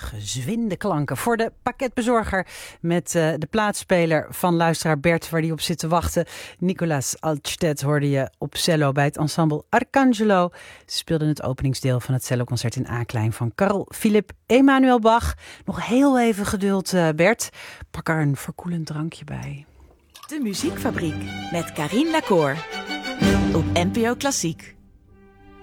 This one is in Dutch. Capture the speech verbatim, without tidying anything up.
gezwinde klanken voor de pakketbezorger met uh, de plaatspeler van luisteraar Bert, waar die op zit te wachten. Nicolas Altstedt hoorde je op cello bij het ensemble Arcangelo. Ze speelden het openingsdeel van het celloconcert in A-klein van Carl Philipp Emanuel Bach. Nog heel even geduld, uh, Bert. Pak er een verkoelend drankje bij. De Muziekfabriek met Carien Lacour op N P O Klassiek.